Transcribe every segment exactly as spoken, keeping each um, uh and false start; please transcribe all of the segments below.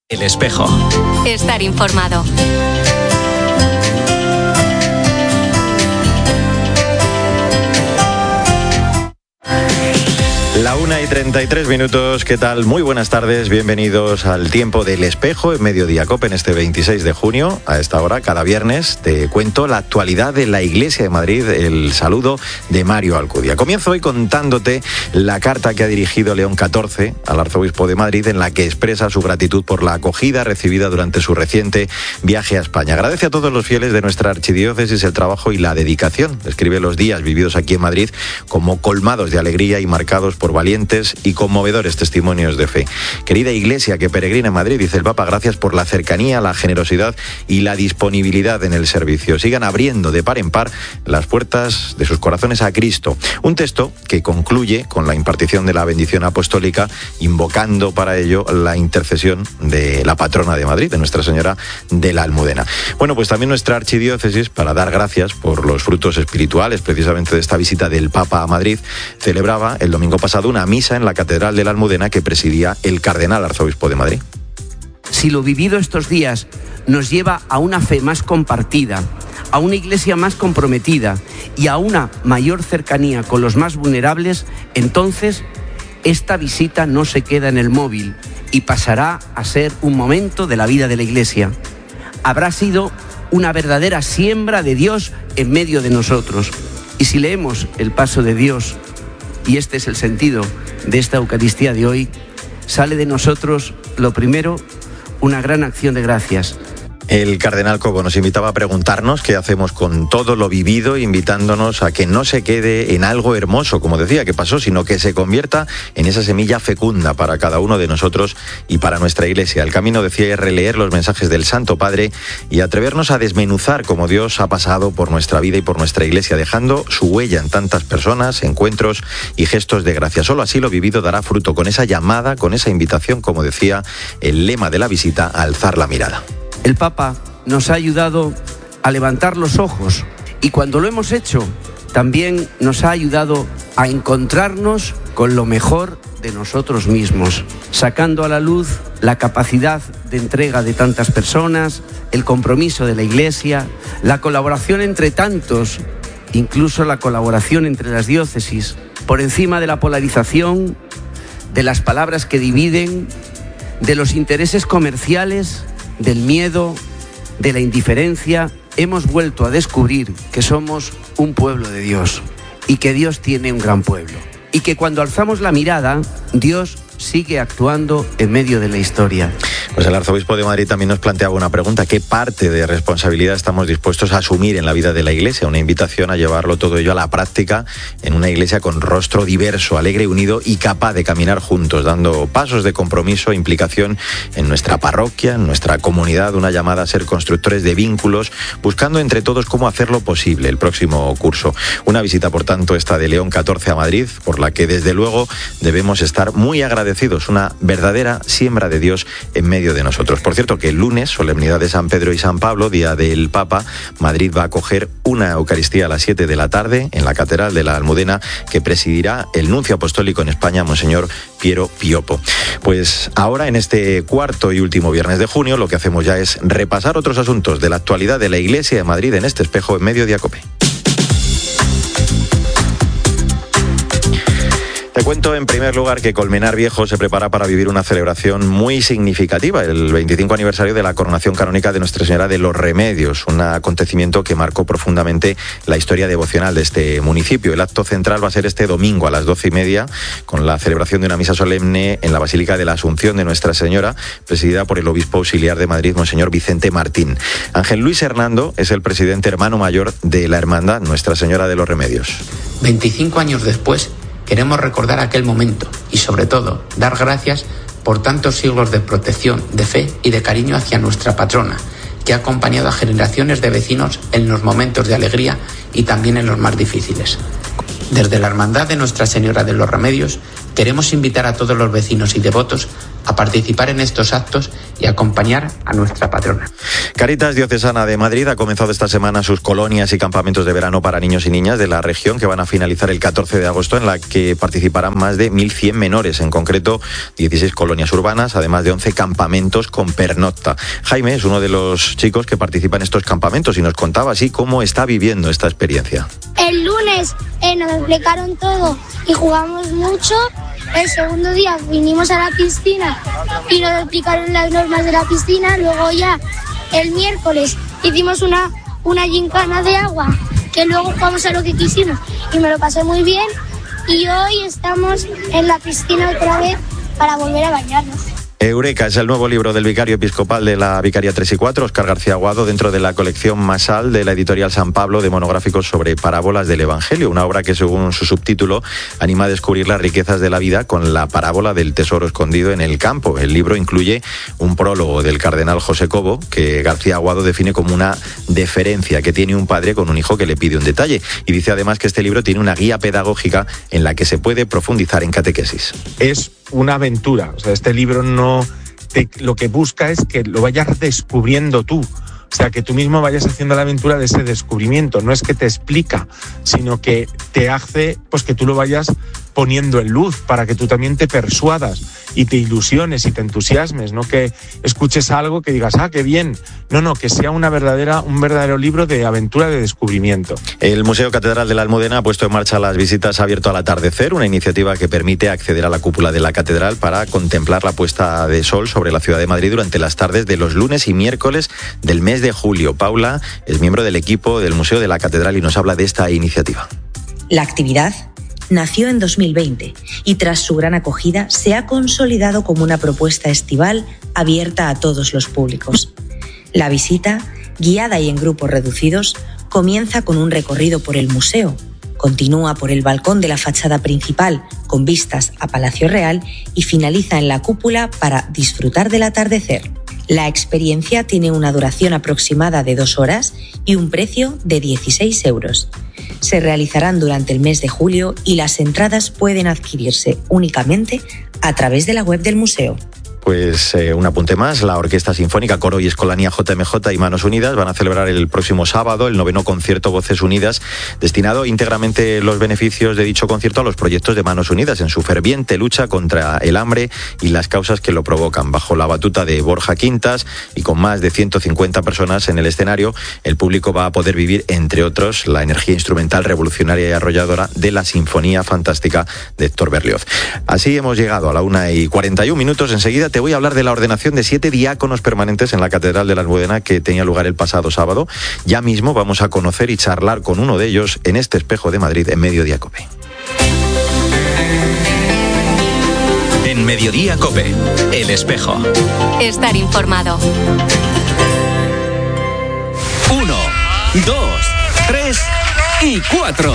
El Espejo. Estar informado. La una y treinta y tres minutos, ¿qué tal? Muy buenas tardes, bienvenidos al Tiempo del Espejo en Mediodía Cope en este veintiséis de junio. A esta hora, cada viernes, te cuento la actualidad de la Iglesia de Madrid, el saludo de Mario Alcudia. Comienzo hoy contándote la carta que ha dirigido León catorce al arzobispo de Madrid, en la que expresa su gratitud por la acogida recibida durante su reciente viaje a España. Agradece a todos los fieles de nuestra archidiócesis el trabajo y la dedicación. Describe los días vividos aquí en Madrid como colmados de alegría y marcados por valientes y conmovedores testimonios de fe. Querida Iglesia que peregrina en Madrid, dice el Papa, gracias por la cercanía, la generosidad y la disponibilidad en el servicio. Sigan abriendo de par en par las puertas de sus corazones a Cristo. Un texto que concluye con la impartición de la bendición apostólica, invocando para ello la intercesión de la patrona de Madrid, de Nuestra Señora de la Almudena. Bueno, pues también nuestra archidiócesis, para dar gracias por los frutos espirituales precisamente de esta visita del Papa a Madrid, celebraba el domingo pasado una misa en la Catedral de la Almudena que presidía el cardenal arzobispo de Madrid. Si lo vivido estos días nos lleva a una fe más compartida, a una iglesia más comprometida y a una mayor cercanía con los más vulnerables, entonces esta visita no se queda en el móvil y pasará a ser un momento de la vida de la iglesia. Habrá sido una verdadera siembra de Dios en medio de nosotros. Y si leemos el paso de Dios, y este es el sentido de esta Eucaristía de hoy, sale de nosotros, lo primero, una gran acción de gracias. El cardenal Cobo nos invitaba a preguntarnos qué hacemos con todo lo vivido, invitándonos a que no se quede en algo hermoso, como decía, que pasó, sino que se convierta en esa semilla fecunda para cada uno de nosotros y para nuestra Iglesia. El camino, decía, es releer los mensajes del Santo Padre y atrevernos a desmenuzar cómo Dios ha pasado por nuestra vida y por nuestra Iglesia, dejando su huella en tantas personas, encuentros y gestos de gracia. Solo así lo vivido dará fruto, con esa llamada, con esa invitación, como decía el lema de la visita, a alzar la mirada. El Papa nos ha ayudado a levantar los ojos y cuando lo hemos hecho, también nos ha ayudado a encontrarnos con lo mejor de nosotros mismos, sacando a la luz la capacidad de entrega de tantas personas, el compromiso de la Iglesia, la colaboración entre tantos, incluso la colaboración entre las diócesis, por encima de la polarización, de las palabras que dividen, de los intereses comerciales, del miedo, de la indiferencia. Hemos vuelto a descubrir que somos un pueblo de Dios y que Dios tiene un gran pueblo. Y que cuando alzamos la mirada, Dios sigue actuando en medio de la historia. Pues el arzobispo de Madrid también nos planteaba una pregunta: ¿qué parte de responsabilidad estamos dispuestos a asumir en la vida de la Iglesia? Una invitación a llevarlo todo ello a la práctica en una Iglesia con rostro diverso, alegre, unido y capaz de caminar juntos, dando pasos de compromiso e implicación en nuestra parroquia, en nuestra comunidad, una llamada a ser constructores de vínculos, buscando entre todos cómo hacerlo posible el próximo curso. Una visita, por tanto, esta de León catorce a Madrid, por la que desde luego debemos estar muy agradecidos, una verdadera siembra de Dios en medio de nosotros. Por cierto, que el lunes, solemnidad de San Pedro y San Pablo, día del Papa, Madrid va a acoger una Eucaristía a las siete de la tarde en la Catedral de la Almudena, que presidirá el nuncio apostólico en España, Monseñor Piero Piopo. Pues ahora, en este cuarto y último viernes de junio, lo que hacemos ya es repasar otros asuntos de la actualidad de la Iglesia de Madrid en este espejo en Mediodía Cope. Te cuento en primer lugar que Colmenar Viejo se prepara para vivir una celebración muy significativa, el veinticinco aniversario de la coronación canónica de Nuestra Señora de los Remedios, un acontecimiento que marcó profundamente la historia devocional de este municipio. El acto central va a ser este domingo a las doce y media, con la celebración de una misa solemne en la Basílica de la Asunción de Nuestra Señora, presidida por el obispo auxiliar de Madrid, Monseñor Vicente Martín. Ángel Luis Hernando es el presidente hermano mayor de la Hermandad Nuestra Señora de los Remedios. veinticinco años después, queremos recordar aquel momento y, sobre todo, dar gracias por tantos siglos de protección, de fe y de cariño hacia nuestra patrona, que ha acompañado a generaciones de vecinos en los momentos de alegría y también en los más difíciles. Desde la Hermandad de Nuestra Señora de los Remedios queremos invitar a todos los vecinos y devotos a participar en estos actos y acompañar a nuestra patrona. Cáritas Diocesana de Madrid ha comenzado esta semana sus colonias y campamentos de verano para niños y niñas de la región, que van a finalizar el catorce de agosto, en la que participarán más de mil cien menores, en concreto dieciséis colonias urbanas, además de once campamentos con pernocta. Jaime es uno de los chicos que participa en estos campamentos y nos contaba así cómo está viviendo esta experiencia. El lunes eh, nos explicaron todo y jugamos mucho. El segundo día vinimos a la piscina y nos explicaron las normas de la piscina. Luego ya el miércoles hicimos una, una gincana de agua, que luego jugamos a lo que quisimos y me lo pasé muy bien. Y hoy estamos en la piscina otra vez para volver a bañarnos. Eureka es el nuevo libro del vicario episcopal de la Vicaría tres y cuatro, Óscar García Aguado, dentro de la colección Masal de la editorial San Pablo de monográficos sobre parábolas del Evangelio, una obra que, según su subtítulo, anima a descubrir las riquezas de la vida con la parábola del tesoro escondido en el campo. El libro incluye un prólogo del cardenal José Cobo, que García Aguado define como una deferencia que tiene un padre con un hijo que le pide un detalle, y dice además que este libro tiene una guía pedagógica en la que se puede profundizar en catequesis. Es una aventura, o sea, este libro no te, lo que busca es que lo vayas descubriendo tú, o sea, que tú mismo vayas haciendo la aventura de ese descubrimiento. No es que te explica, sino que te hace pues que tú lo vayas poniendo en luz para que tú también te persuadas y te ilusiones y te entusiasmes, no que escuches algo que digas, ah, qué bien. No, no, que sea una verdadera, un verdadero libro de aventura, de descubrimiento. El Museo Catedral de la Almudena ha puesto en marcha las visitas abierto al atardecer, una iniciativa que permite acceder a la cúpula de la catedral para contemplar la puesta de sol sobre la ciudad de Madrid durante las tardes de los lunes y miércoles del mes de julio. Paula es miembro del equipo del Museo de la Catedral y nos habla de esta iniciativa. La actividad nació en dos mil veinte y tras su gran acogida se ha consolidado como una propuesta estival abierta a todos los públicos. La visita, guiada y en grupos reducidos, comienza con un recorrido por el museo, continúa por el balcón de la fachada principal con vistas a Palacio Real y finaliza en la cúpula para disfrutar del atardecer. La experiencia tiene una duración aproximada de dos horas y un precio de dieciséis euros. Se realizarán durante el mes de julio y las entradas pueden adquirirse únicamente a través de la web del museo. Pues eh, un apunte más, la Orquesta Sinfónica, Coro y Escolanía J M J y Manos Unidas van a celebrar el próximo sábado el noveno concierto Voces Unidas, destinado íntegramente los beneficios de dicho concierto a los proyectos de Manos Unidas en su ferviente lucha contra el hambre y las causas que lo provocan. Bajo la batuta de Borja Quintas y con más de ciento cincuenta personas en el escenario, el público va a poder vivir, entre otros, la energía instrumental revolucionaria y arrolladora de la Sinfonía Fantástica de Héctor Berlioz. Así hemos llegado a la una y cuarenta y un minutos. Enseguida te voy a hablar de la ordenación de siete diáconos permanentes en la Catedral de la Almudena que tenía lugar el pasado sábado. Ya mismo vamos a conocer y charlar con uno de ellos en este espejo de Madrid en Mediodía COPE. En Mediodía COPE, El Espejo. Estar informado. Uno, dos, tres y cuatro.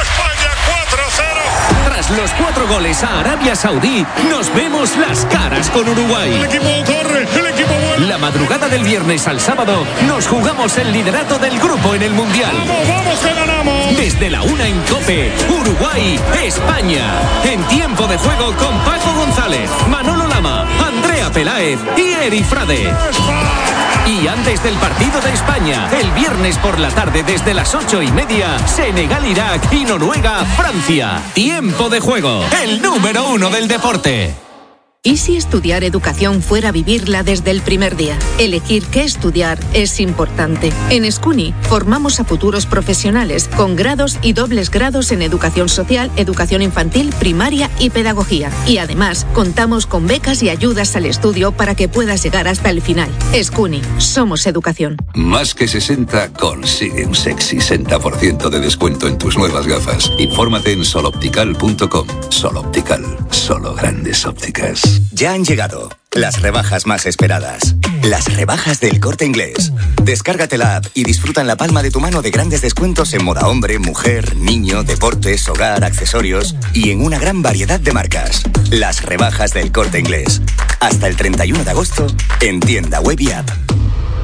Tras los cuatro goles a Arabia Saudí, nos vemos las caras con Uruguay. El equipo corre, el equipo vuelve. La madrugada del viernes al sábado, nos jugamos el liderato del grupo en el Mundial. Vamos, vamos, que ganamos. Desde la una en COPE, Uruguay, España. En tiempo de juego con Paco González, Manolo Lama, Andrea Peláez y Eri Frade. Y antes del partido de España, el viernes por la tarde desde las ocho y media, Senegal-Irak y Noruega-Francia. Tiempo de juego, el número uno del deporte. ¿Y si estudiar educación fuera vivirla desde el primer día? Elegir qué estudiar es importante. En Escuni formamos a futuros profesionales con grados y dobles grados en educación social, educación infantil, primaria y pedagogía. Y además contamos con becas y ayudas al estudio para que puedas llegar hasta el final. Escuni, somos educación. Más que sesenta consigue un sexy sesenta por ciento de descuento en tus nuevas gafas. Infórmate en soloptical punto com. Soloptical, solo grandes ópticas. Ya han llegado las rebajas más esperadas. Las rebajas del Corte Inglés. Descárgate la app y disfruta en la palma de tu mano de grandes descuentos en moda hombre, mujer, niño, deportes, hogar, accesorios y en una gran variedad de marcas. Las rebajas del Corte Inglés. Hasta el treinta y uno de agosto en tienda web y app.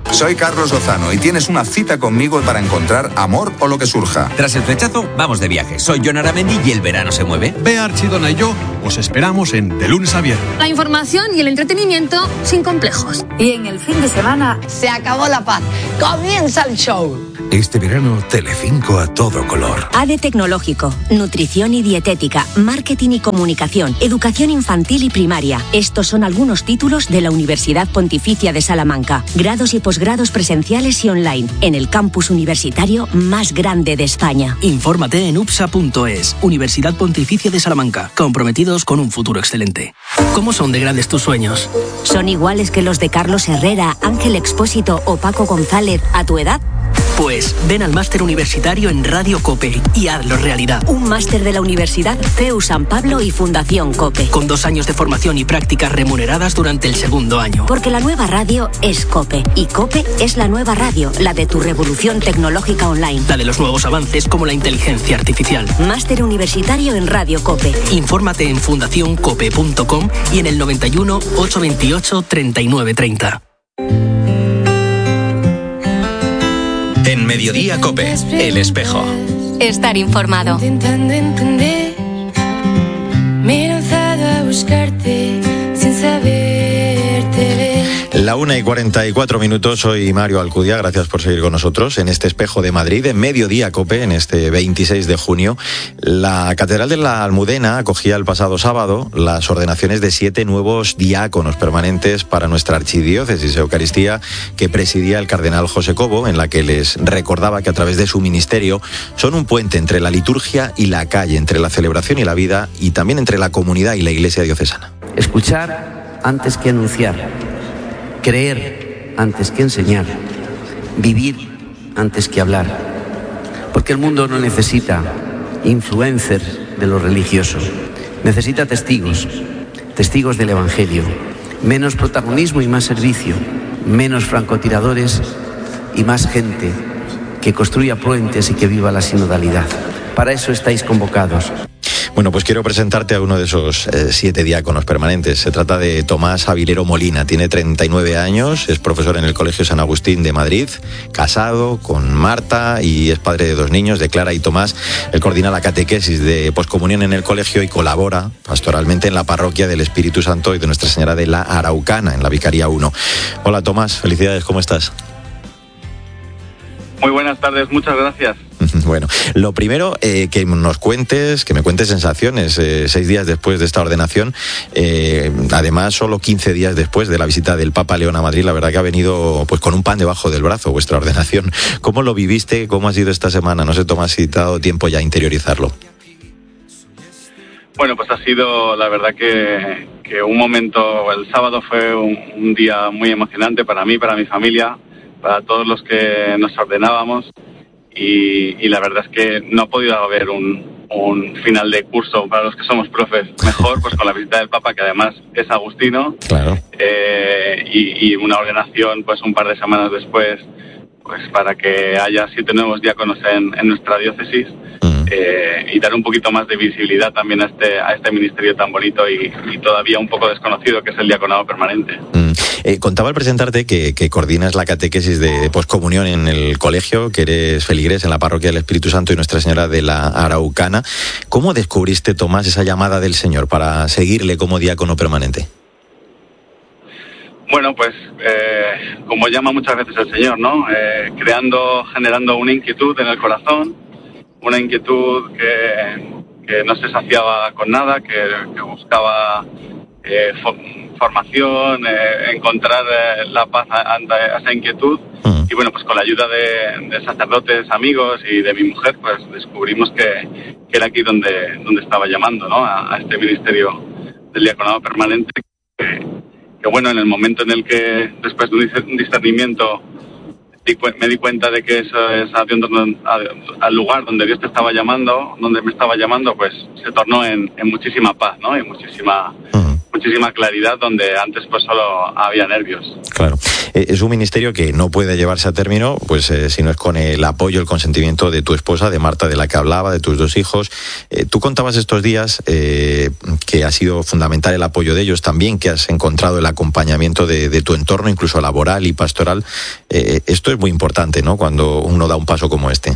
Soy Carlos Lozano y tienes una cita conmigo para encontrar amor o lo que surja. Tras el flechazo, vamos de viaje. Soy Jon Aramendi y el verano se mueve. Bea Archidona y yo os esperamos en De Lunes a Viernes. La información y el entretenimiento sin complejos. Y en el fin de semana se acabó la paz. Comienza el show. Este verano, Telecinco a todo color. A D E Tecnológico, nutrición y dietética, marketing y comunicación, educación infantil y primaria. Estos son algunos títulos de la Universidad Pontificia de Salamanca. Grados y posgrados presenciales y online, en el campus universitario más grande de España. Infórmate en U P S A punto es, Universidad Pontificia de Salamanca, comprometidos con un futuro excelente. ¿Cómo son de grandes tus sueños? ¿Son iguales que los de Carlos Herrera, Ángel Expósito o Paco González a tu edad? Pues ven al máster universitario en Radio COPE y hazlo realidad. Un máster de la Universidad C E U San Pablo y Fundación COPE. Con dos años de formación y prácticas remuneradas durante el segundo año. Porque la nueva radio es COPE. Y COPE es la nueva radio, la de tu revolución tecnológica online. La de los nuevos avances como la inteligencia artificial. Máster universitario en Radio COPE. Infórmate en fundación cope punto com y en el noventa y uno, ochocientos veintiocho, treinta y nueve treinta. En Mediodía COPE, El Espejo. Estar informado. Intentando entender, me he lanzado a buscarte sin saberte ver. La una y cuarenta y cuatro minutos, soy Mario Alcudia, gracias por seguir con nosotros en este Espejo de Madrid, en Mediodía COPE, en este veintiséis de junio. La Catedral de la Almudena acogía el pasado sábado las ordenaciones de siete nuevos diáconos permanentes para nuestra archidiócesis de Eucaristía que presidía el cardenal José Cobo, en la que les recordaba que a través de su ministerio son un puente entre la liturgia y la calle, entre la celebración y la vida, y también entre la comunidad y la Iglesia diocesana. Escuchar antes que anunciar. Creer antes que enseñar, vivir antes que hablar, porque el mundo no necesita influencers de lo religioso, necesita testigos, testigos del Evangelio, menos protagonismo y más servicio, menos francotiradores y más gente que construya puentes y que viva la sinodalidad. Para eso estáis convocados. Bueno, pues quiero presentarte a uno de esos eh, siete diáconos permanentes. Se trata de Tomás Avilero Molina. Tiene treinta y nueve años, es profesor en el Colegio San Agustín de Madrid, casado con Marta y es padre de dos niños, de Clara y Tomás. Él coordina la catequesis de poscomunión en el colegio y colabora pastoralmente en la parroquia del Espíritu Santo y de Nuestra Señora de la Araucana, en la Vicaría uno. Hola Tomás, felicidades, ¿cómo estás? Muy buenas tardes, muchas gracias. Bueno, lo primero, eh, que nos cuentes, que me cuentes sensaciones, eh, seis días después de esta ordenación, eh, además solo quince días después de la visita del Papa León a Madrid. La verdad que ha venido pues con un pan debajo del brazo vuestra ordenación. ¿Cómo lo viviste? ¿Cómo ha sido esta semana? No sé, Tomás, si te ha dado tiempo ya a interiorizarlo. Bueno, pues ha sido la verdad que, que un momento, el sábado fue un, un día muy emocionante para mí, para mi familia, para todos los que nos ordenábamos. Y, y la verdad es que no ha podido haber un, un final de curso para los que somos profes mejor, pues con la visita del Papa, que además es agustino. Claro. Eh, y, y una ordenación pues un par de semanas después, pues para que haya siete nuevos diáconos en, en nuestra diócesis. Mm. Eh, y dar un poquito más de visibilidad también a este a este ministerio tan bonito y, y todavía un poco desconocido, que es el diaconado permanente. Mm. Eh, contaba al presentarte que, que coordinas la catequesis de poscomunión en el colegio, que eres feligrés en la parroquia del Espíritu Santo y Nuestra Señora de la Araucana. ¿Cómo descubriste, Tomás, esa llamada del Señor para seguirle como diácono permanente? Bueno, pues eh, como llama muchas veces el Señor, ¿no? Eh, creando, generando una inquietud en el corazón, una inquietud que, que no se saciaba con nada, que, que buscaba eh, for, formación, eh, encontrar eh, la paz ante esa inquietud. Uh-huh. Y bueno, pues con la ayuda de, de sacerdotes, amigos y de mi mujer, pues descubrimos que, que era aquí donde, donde estaba llamando, ¿no? A, a este ministerio del diaconado permanente. Que, que bueno, en el momento en el que, después de un discernimiento, me di cuenta de que eso es al lugar donde Dios te estaba llamando, donde me estaba llamando, pues se tornó en, en muchísima paz, ¿no? Y muchísima, uh-huh. muchísima claridad, donde antes pues solo había nervios. Claro. Eh, es un ministerio que no puede llevarse a término, pues eh, si no es con el apoyo, el consentimiento de tu esposa, de Marta, de la que hablaba, de tus dos hijos. Eh, tú contabas estos días eh, que ha sido fundamental el apoyo de ellos también, que has encontrado el acompañamiento de, de tu entorno, incluso laboral y pastoral. Eh, esto es muy importante, ¿no?, cuando uno da un paso como este.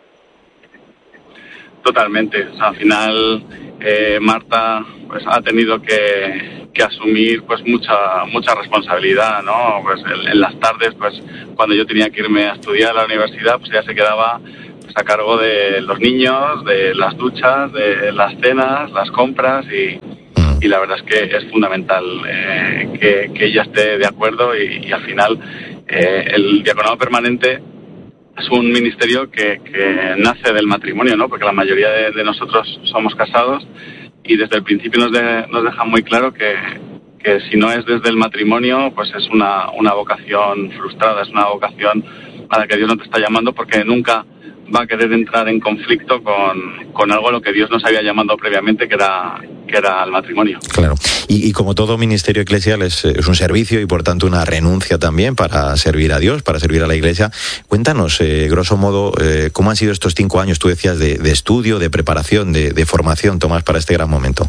Totalmente. O sea, al final eh, Marta pues ha tenido que, que asumir pues mucha mucha responsabilidad, ¿no? Pues en, en las tardes, pues cuando yo tenía que irme a estudiar a la universidad, pues ella se quedaba pues, a cargo de los niños, de las duchas, de las cenas, las compras y, y la verdad es que es fundamental eh, que, que ella esté de acuerdo y, y al final eh, el diaconado permanente es un ministerio que, que nace del matrimonio, ¿no? Porque la mayoría de, de nosotros somos casados y desde el principio nos, de, nos dejan muy claro que, que si no es desde el matrimonio, pues es una, una vocación frustrada, es una vocación a la que Dios no te está llamando porque nunca va a querer entrar en conflicto con, con algo a lo que Dios nos había llamado previamente, que era, que era el matrimonio. Claro. Y, y como todo ministerio eclesial es, es un servicio y por tanto una renuncia también para servir a Dios, para servir a la Iglesia. Cuéntanos, eh, grosso modo, eh, cómo han sido estos cinco años, tú decías, de, de estudio, de preparación, de, de formación, Tomás, para este gran momento.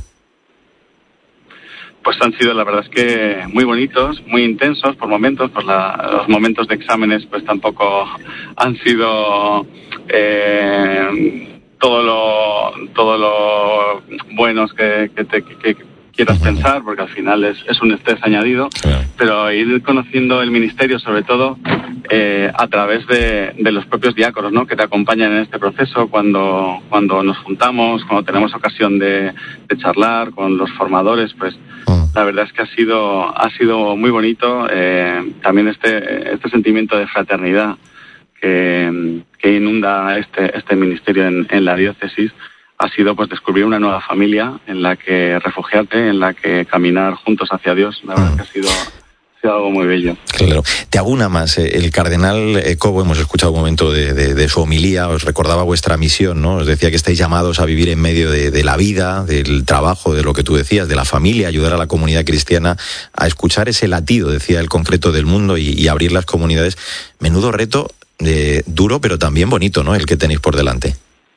Pues han sido, la verdad es que muy bonitos, muy intensos por momentos, pues la, los momentos de exámenes pues tampoco han sido eh, todo lo todo lo buenos que, que, te, que, que quieras pensar, porque al final es, es un estrés añadido, pero ir conociendo el ministerio sobre todo eh, a través de, de los propios diáconos, ¿no?, que te acompañan en este proceso cuando, cuando nos juntamos, cuando tenemos ocasión de, de charlar con los formadores, pues la verdad es que ha sido ha sido muy bonito eh, también este este sentimiento de fraternidad que, que inunda este este ministerio en, en la diócesis. Ha sido pues descubrir una nueva familia en la que refugiarte, en la que caminar juntos hacia Dios. La verdad es que ha sido, ha sido algo muy bello. Claro. Te hago una más. El cardenal Cobo, hemos escuchado un momento de, de, de su homilía, os recordaba vuestra misión, ¿no? Os decía que estáis llamados a vivir en medio de, de la vida, del trabajo, de lo que tú decías, de la familia, ayudar a la comunidad cristiana a escuchar ese latido, decía el concreto del mundo, y, y abrir las comunidades. Menudo reto, de, duro, pero también bonito, ¿no?, el que tenéis por delante.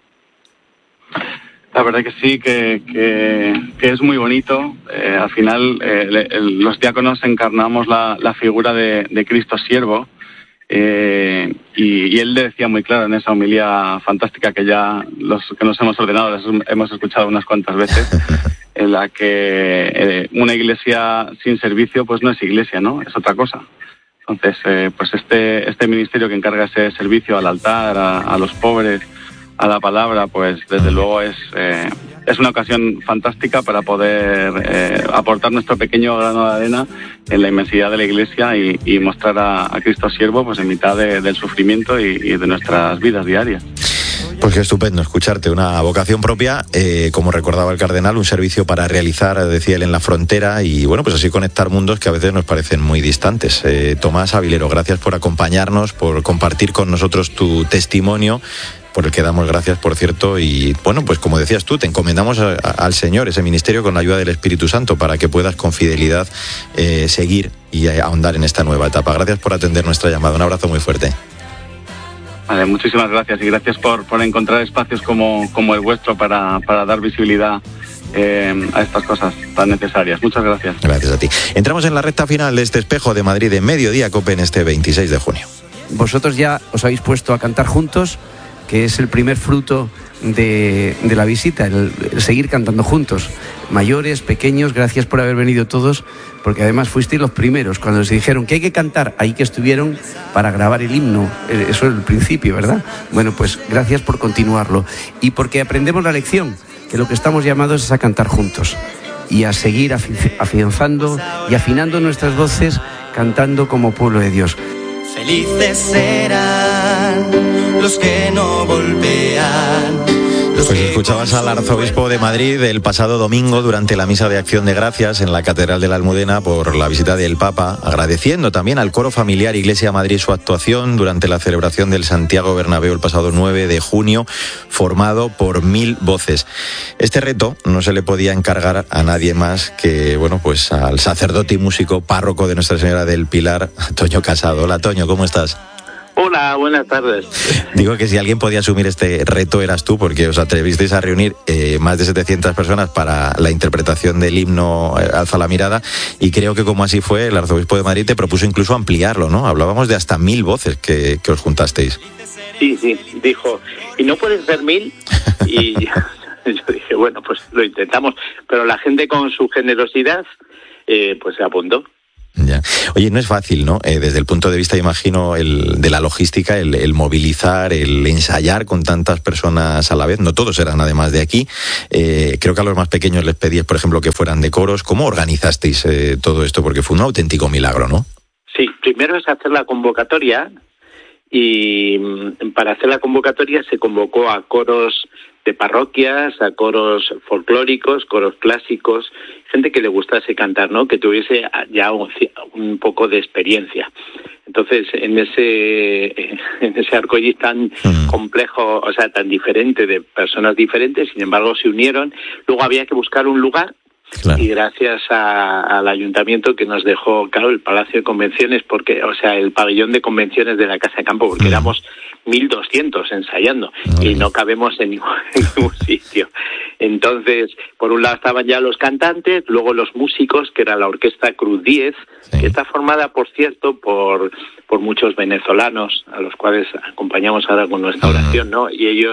La verdad que sí, que, que, que es muy bonito. Eh, al final, eh, le, el, los diáconos encarnamos la, la figura de, de Cristo siervo, eh, y, y él le decía muy claro en esa homilía fantástica que ya los que nos hemos ordenado las hemos escuchado unas cuantas veces, en la que eh, una iglesia sin servicio pues no es iglesia, ¿no?, es otra cosa. Entonces, eh, pues este, este ministerio que encarga ese servicio al altar, a, a los pobres, a la palabra, pues desde luego es eh, es una ocasión fantástica para poder eh, aportar nuestro pequeño grano de arena en la inmensidad de la Iglesia y, y mostrar a, a Cristo siervo pues en mitad de, del sufrimiento y, y de nuestras vidas diarias. Pues qué estupendo escucharte, una vocación propia, eh, como recordaba el cardenal, un servicio para realizar, decía él, en la frontera y bueno, pues así conectar mundos que a veces nos parecen muy distantes. Eh, Tomás Avilero, gracias por acompañarnos, por compartir con nosotros tu testimonio, por el que damos gracias, por cierto, y bueno, pues como decías tú, te encomendamos a, a, al Señor ese ministerio con la ayuda del Espíritu Santo para que puedas con fidelidad eh, seguir y ahondar en esta nueva etapa. Gracias por atender nuestra llamada, un abrazo muy fuerte. Vale, muchísimas gracias y gracias por, por encontrar espacios como, como el vuestro para, para dar visibilidad eh, a estas cosas tan necesarias. Muchas gracias. Gracias a ti. Entramos en la recta final de este Espejo de Madrid de Mediodía Cope en este veintiséis de junio. Vosotros ya os habéis puesto a cantar juntos, que es el primer fruto de, de la visita, el, el seguir cantando juntos. Mayores, pequeños, gracias por haber venido todos, porque además fuisteis los primeros. Cuando os dijeron que hay que cantar, ahí que estuvieron para grabar el himno. Eso es el principio, ¿verdad? Bueno, pues gracias por continuarlo. Y porque aprendemos la lección, que lo que estamos llamados es a cantar juntos y a seguir afianzando y afinando nuestras voces, cantando como pueblo de Dios. Felices serán los que no golpean, Pues escuchabas al arzobispo de Madrid el pasado domingo durante la misa de Acción de Gracias en la Catedral de la Almudena por la visita del Papa, agradeciendo también al coro familiar Iglesia Madrid su actuación durante la celebración del Santiago Bernabéu el pasado nueve de junio, formado por mil voces. Este reto no se le podía encargar a nadie más que, bueno, pues al sacerdote y músico párroco de Nuestra Señora del Pilar, Toño Casado. Hola, Toño, ¿cómo estás? Hola, buenas tardes. Digo que si alguien podía asumir este reto eras tú, porque os atrevisteis a reunir eh, más de setecientas personas para la interpretación del himno eh, Alza la mirada, y creo que como así fue, el arzobispo de Madrid te propuso incluso ampliarlo, ¿no? Hablábamos de hasta mil voces que, que os juntasteis. Sí, sí, dijo, ¿y no pueden ser mil? Y yo dije, bueno, pues lo intentamos, pero la gente con su generosidad, eh, pues se apuntó. Ya. Oye, no es fácil, ¿no? Eh, desde el punto de vista, imagino, el, de la logística, el, el movilizar, el ensayar con tantas personas a la vez. No todos eran además de aquí. Eh, creo que a los más pequeños les pedíais, por ejemplo, que fueran de coros. ¿Cómo organizasteis eh, todo esto? Porque fue un auténtico milagro, ¿no? Sí, primero es hacer la convocatoria, y para hacer la convocatoria se convocó a coros de parroquias, a coros folclóricos, coros clásicos, gente que le gustase cantar, ¿no? Que tuviese ya un, un poco de experiencia. Entonces, en ese en ese arcoíris tan complejo, o sea, tan diferente, de personas diferentes, sin embargo, se unieron. Luego había que buscar un lugar. Claro. Y gracias a, al ayuntamiento que nos dejó, claro, el Palacio de Convenciones, porque, o sea, el pabellón de convenciones de la Casa de Campo, porque mm. éramos mil doscientos ensayando no, y no cabemos en ningún, en ningún sitio. Entonces, por un lado estaban ya los cantantes, luego los músicos, que era la Orquesta Cruz diez, sí. que está formada, por cierto, por por muchos venezolanos, a los cuales acompañamos ahora con nuestra oración, ¿no? Y ellos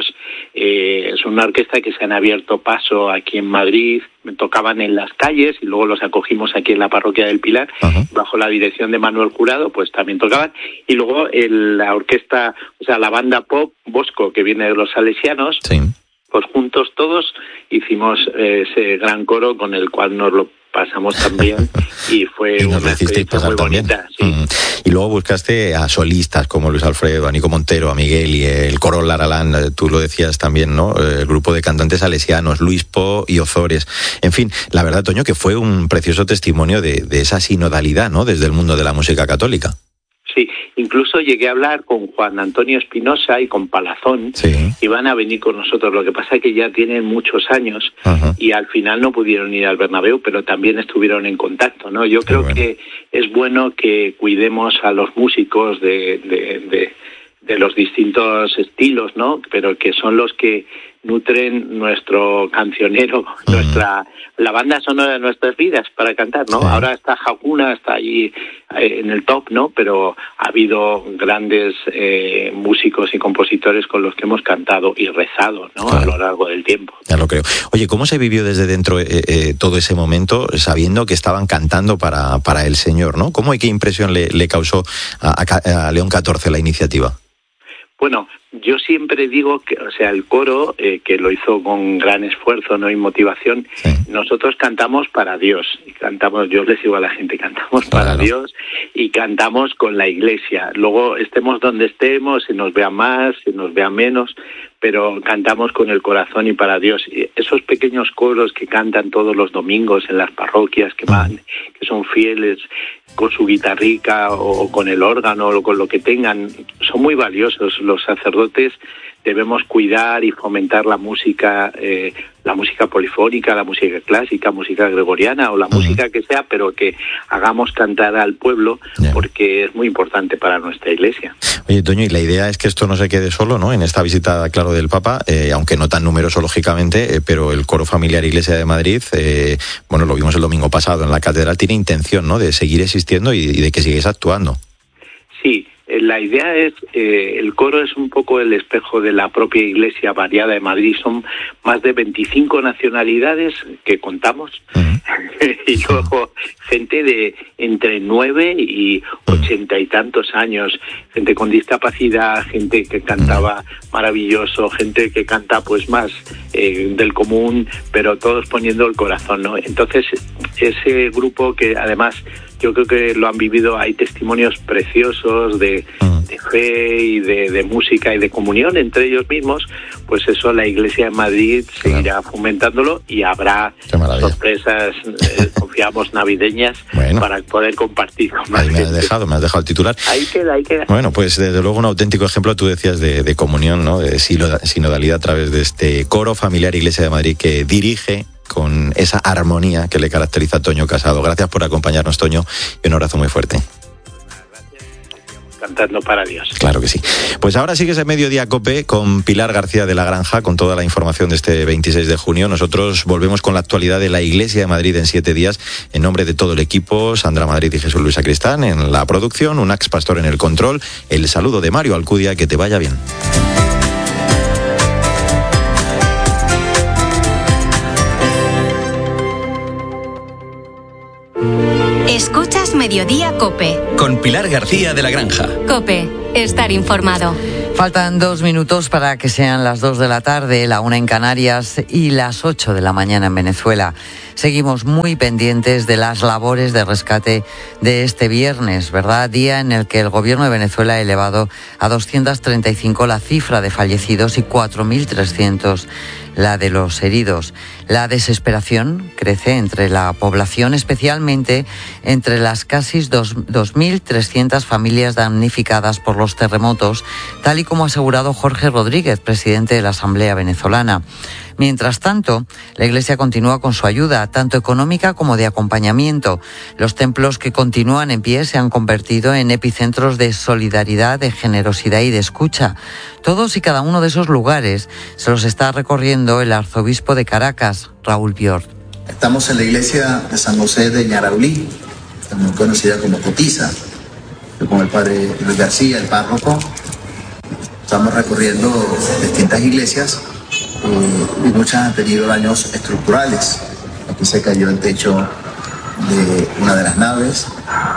eh, son una orquesta que se han abierto paso aquí en Madrid, tocaban en las calles y luego los acogimos aquí en la parroquia del Pilar, uh-huh. bajo la dirección de Manuel Jurado, pues también tocaban. Y luego el, la orquesta, o sea, la banda pop Bosco, que viene de los salesianos, sí. pues juntos todos hicimos eh, ese gran coro con el cual nos lo pasamos también y fue y una experiencia muy bonita. Sí. Mm. Y luego buscaste a solistas como Luis Alfredo, a Nico Montero, a Miguel y el coro Laralán, tú lo decías también, ¿no? El grupo de cantantes salesianos, Luis Po y Ozores. En fin, la verdad, Toño, que fue un precioso testimonio de, de esa sinodalidad, ¿no? Desde el mundo de la música católica. Sí, incluso llegué a hablar con Juan Antonio Espinosa y con Palazón, sí. y van a venir con nosotros. Lo que pasa es que ya tienen muchos años uh-huh. y al final no pudieron ir al Bernabéu, pero también estuvieron en contacto, ¿no? Yo Qué creo bueno. que es bueno que cuidemos a los músicos de, de, de, de los distintos estilos, ¿no? Pero que son los que nutren nuestro cancionero, uh-huh. nuestra la banda sonora de nuestras vidas para cantar, ¿no? Sí. Ahora está Hakuna, está allí eh, en el top, ¿no? Pero ha habido grandes eh, músicos y compositores con los que hemos cantado y rezado, ¿no? Claro. A lo largo del tiempo. Ya lo creo. Oye, ¿cómo se vivió desde dentro eh, eh, todo ese momento, sabiendo que estaban cantando para, para el Señor, ¿no? ¿Cómo y qué impresión le, le causó a, a, a León catorce la iniciativa? Bueno, yo siempre digo que, o sea, el coro, eh, que lo hizo con gran esfuerzo, ¿no? Y motivación, sí. nosotros cantamos para Dios, y cantamos, yo les digo a la gente, cantamos para claro. Dios y cantamos con la Iglesia. Luego, estemos donde estemos, se nos vea más, se nos vea menos, pero cantamos con el corazón y para Dios. Y esos pequeños coros que cantan todos los domingos en las parroquias, que van, que son fieles, con su guitarrica o con el órgano o con lo que tengan, son muy valiosos. Los sacerdotes debemos cuidar y fomentar la música, eh, la música polifónica, la música clásica, música gregoriana o la uh-huh. música que sea, pero que hagamos cantar al pueblo, yeah. porque es muy importante para nuestra Iglesia. Oye, Toño, y la idea es que esto no se quede solo, ¿no? En esta visita, claro, del Papa, eh, aunque no tan numeroso, lógicamente, eh, pero el Coro Familiar Iglesia de Madrid, eh, bueno, lo vimos el domingo pasado en la Catedral, tiene intención, ¿no?, de seguir existiendo y, y de que sigáis actuando. Sí. La idea es, eh, el coro es un poco el espejo de la propia Iglesia Variada de Madrid. Son más de veinticinco nacionalidades que contamos uh-huh. y luego gente de entre nueve y ochenta y tantos años, gente con discapacidad, gente que cantaba maravilloso, gente que canta pues más eh, del común, pero todos poniendo el corazón, ¿no? Entonces, ese grupo que además yo creo que lo han vivido, hay testimonios preciosos de, de fe y de, de música y de comunión entre ellos mismos, pues eso la Iglesia de Madrid seguirá claro. fomentándolo y habrá sorpresas, eh, confiamos, navideñas bueno. para poder compartir con más Ahí me gente. has dejado, me has dejado el titular. Ahí queda, ahí queda. Bueno, pues desde luego un auténtico ejemplo, tú decías, de, de comunión, ¿no? De sinodalidad a través de este coro familiar Iglesia de Madrid que dirige con esa armonía que le caracteriza a Toño Casado. Gracias por acompañarnos, Toño, y un abrazo muy fuerte. Cantando para Dios. Claro que sí. Pues ahora sigues en Mediodía COPE con Pilar García de la Granja, con toda la información de este veintiséis de junio. Nosotros volvemos con la actualidad de la Iglesia de Madrid en siete días. En nombre de todo el equipo, Sandra Madrid y Jesús Luis Sacristán en la producción, Unax Pastor en el control, el saludo de Mario Alcudia, que te vaya bien. Escuchas Mediodía COPE. Con Pilar García de la Granja. COPE, estar informado. Faltan dos minutos para que sean las dos de la tarde, la una en Canarias y las ocho de la mañana en Venezuela. Seguimos muy pendientes de las labores de rescate de este viernes, ¿verdad? Día en el que el gobierno de Venezuela ha elevado a doscientos treinta y cinco la cifra de fallecidos y cuatro mil trescientos la de los heridos. La desesperación crece entre la población, especialmente entre las casi dos mil trescientas familias damnificadas por los terremotos, tal y como ha asegurado Jorge Rodríguez, presidente de la Asamblea Venezolana. Mientras tanto, la Iglesia continúa con su ayuda, tanto económica como de acompañamiento. Los templos que continúan en pie se han convertido en epicentros de solidaridad, de generosidad y de escucha. Todos y cada uno de esos lugares se los está recorriendo el arzobispo de Caracas, Raúl Biort. Estamos en la iglesia de San José de Ñaraulí, también conocida como Cotiza, con el padre Luis García, el párroco. Estamos recorriendo distintas iglesias y muchas han tenido daños estructurales. Aquí se cayó el techo de una de las naves.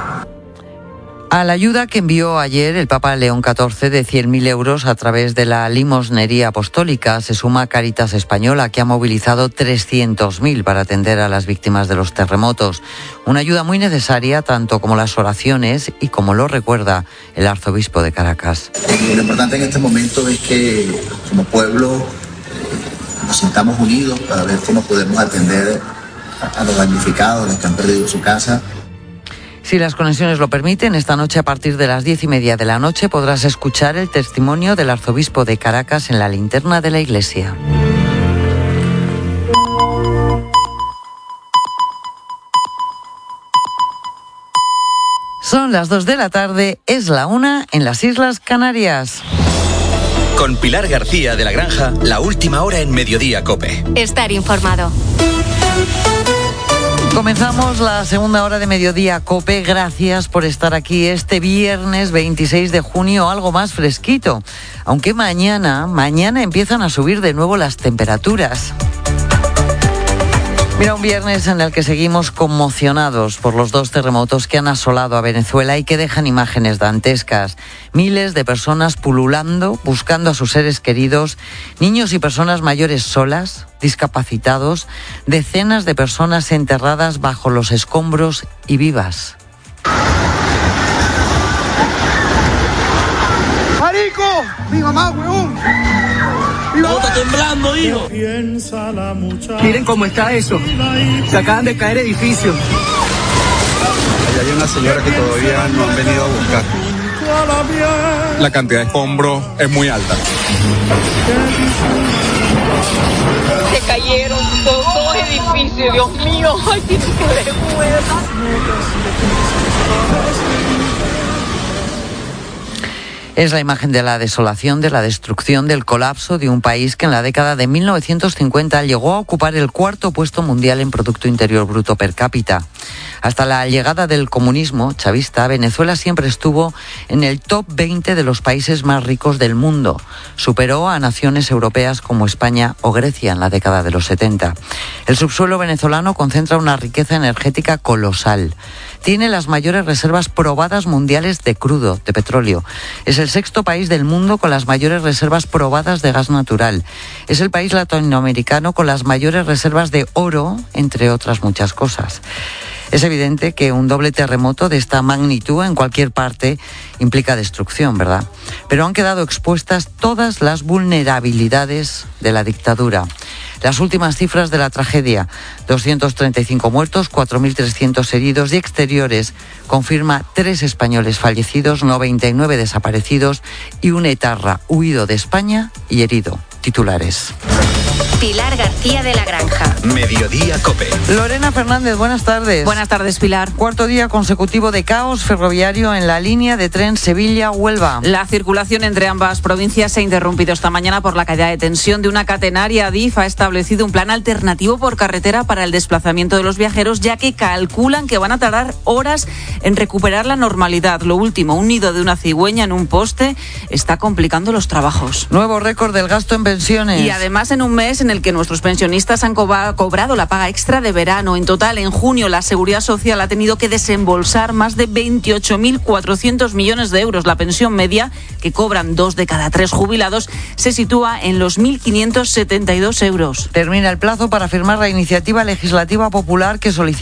A la ayuda que envió ayer el Papa León catorce de cien mil euros a través de la limosnería apostólica se suma Cáritas Española, que ha movilizado trescientos mil para atender a las víctimas de los terremotos. Una ayuda muy necesaria, tanto como las oraciones y como lo recuerda el arzobispo de Caracas. Lo importante en este momento es que como pueblo eh, nos sintamos unidos para ver cómo podemos atender a, a los damnificados, a los que han perdido su casa. Si las conexiones lo permiten, esta noche a partir de las diez y media de la noche podrás escuchar el testimonio del arzobispo de Caracas en la linterna de la iglesia. Son las dos de la tarde, es la una en las Islas Canarias. Con Pilar García de la Granja, la última hora en Mediodía COPE. Estar informado. Comenzamos la segunda hora de Mediodía COPE. Gracias por estar aquí este viernes veintiséis de junio, algo más fresquito. Aunque mañana, mañana empiezan a subir de nuevo las temperaturas. Mira, un viernes en el que seguimos conmocionados por los dos terremotos que han asolado a Venezuela y que dejan imágenes dantescas. Miles de personas pululando, buscando a sus seres queridos, niños y personas mayores solas, discapacitados, decenas de personas enterradas bajo los escombros y vivas. ¡Marico! ¡Mi mamá, huevón! ¡No, está temblando, hijo! Miren cómo está eso. Se acaban de caer edificios. Allá hay una señora que todavía no han venido a buscar. La cantidad de escombros es muy alta. Se cayeron dos, dos edificios, Dios mío. Ay, qué vergüenza. Es la imagen de la desolación, de la destrucción, del colapso de un país que en la década de mil novecientos cincuenta llegó a ocupar el cuarto puesto mundial en Producto Interior Bruto per cápita. Hasta la llegada del comunismo chavista, Venezuela siempre estuvo en el top veinte de los países más ricos del mundo. Superó a naciones europeas como España o Grecia en la década de los setenta. El subsuelo venezolano concentra una riqueza energética colosal. Tiene las mayores reservas probadas mundiales de crudo, de petróleo. Es el sexto país del mundo con las mayores reservas probadas de gas natural. Es el país latinoamericano con las mayores reservas de oro, entre otras muchas cosas. Es evidente que un doble terremoto de esta magnitud en cualquier parte implica destrucción, ¿verdad? Pero han quedado expuestas todas las vulnerabilidades de la dictadura. Las últimas cifras de la tragedia, doscientos treinta y cinco muertos, cuatro mil trescientos heridos y exteriores, confirma tres españoles fallecidos, noventa y nueve desaparecidos y un etarra huido de España y herido. Titulares. Pilar García de la Granja. Mediodía Cope. Lorena Fernández, buenas tardes. Buenas tardes, Pilar. Cuarto día consecutivo de caos ferroviario en la línea de tren Sevilla-Huelva. La circulación entre ambas provincias se ha interrumpido esta mañana por la caída de tensión de una catenaria. Adif ha establecido un plan alternativo por carretera para el desplazamiento de los viajeros, ya que calculan que van a tardar horas en recuperar la normalidad. Lo último, un nido de una cigüeña en un poste está complicando los trabajos. Nuevo récord del gasto en pensiones. Y además en un mes en el que nuestros pensionistas han co- cobrado la paga extra de verano. En total, en junio, la Seguridad Social ha tenido que desembolsar más de veintiocho mil cuatrocientos millones de euros. La pensión media, que cobran dos de cada tres jubilados, se sitúa en los mil quinientos setenta y dos euros. Termina el plazo para firmar la iniciativa legislativa popular que solicita